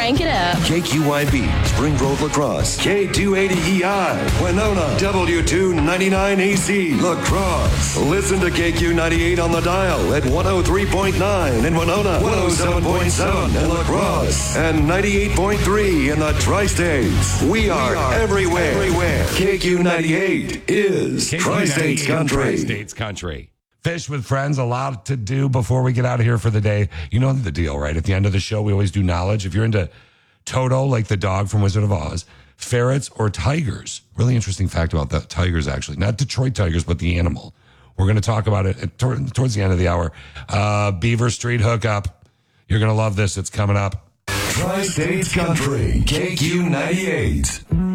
Crank it up. KQYB, Spring Grove Lacrosse, K280EI, Winona, W299AC, Lacrosse. Listen to KQ98 on the dial at 103.9 in Winona, 107.7 in Lacrosse, and 98.3 in the Tri-States. We are everywhere. KQ98 is Tri-States Country. Tri-States Country. Fish with friends, a lot to do before we get out of here for the day. You know the deal, right? At the end of the show, we always do knowledge. If you're into Toto, like the dog from Wizard of Oz, ferrets or tigers. Really interesting fact about the tigers, actually. Not Detroit tigers, but the animal. We're going to talk about it towards the end of the hour. Beaver Street hookup. You're going to love this. It's coming up. Tri-States Country, KQ98.